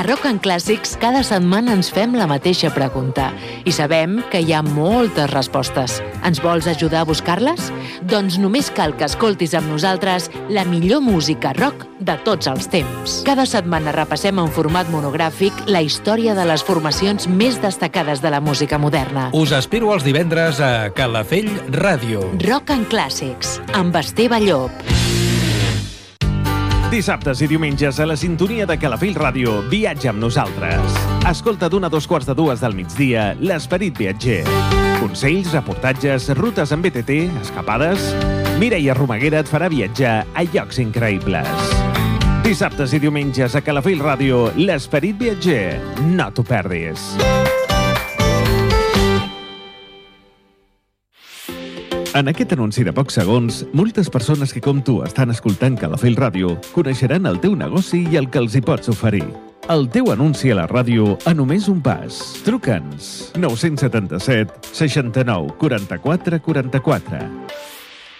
Rock and Clàssics cada setmana ens fem la mateixa pregunta i sabem que hi ha moltes respostes. Ens vols ajudar a buscar-les? Doncs només cal que escoltis amb nosaltres la millor música rock de tots els temps. Cada setmana repassem en format monogràfic la història de les formacions més destacades de la música moderna. Us espero els divendres a Calafell Ràdio. Rock and Clàssics, amb Esteve Llop. Dissabtes i diumenges a la sintonia de Calafell Ràdio, viatja amb nosaltres. Escolta d'1 a 2:45 del migdia l'Esperit Viatger. Consells, reportatges, rutes amb BTT, escapades... Mireia Romaguera et farà viatjar a llocs increïbles. Dissabtes i diumenges a Calafell Ràdio, l'Esperit Viatger. No t'ho perdis. En aquest anunci de pocs segons, moltes persones que com tu estan escoltant Calafell Ràdio coneixeran el teu negoci i el que els hi pots oferir. El teu anunci a la ràdio a només un pas. Truca'ns 977 69 44 44.